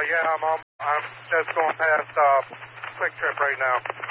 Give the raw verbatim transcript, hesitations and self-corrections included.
yeah, I'm on, I'm just going past uh, Quick Trip right now.